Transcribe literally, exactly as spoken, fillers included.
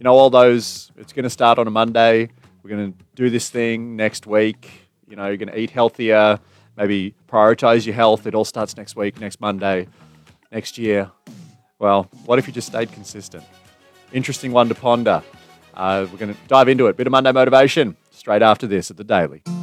you know, all those, it's going to start on a Monday. We're going to do this thing next week. You know, you're going to eat healthier, maybe prioritize your health. It all starts next week, next Monday, next year. Well, what if you just stayed consistent? Interesting one to ponder. Uh, we're going to dive into it. Bit of Monday motivation straight after this at The Daily.